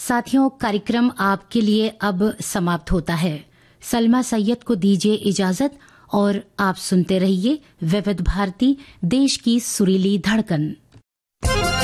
साथियों, कार्यक्रम आपके लिए अब समाप्त होता है। सलमा सैयद को दीजिए इजाजत और आप सुनते रहिए विविध भारती, देश की सुरीली धड़कन।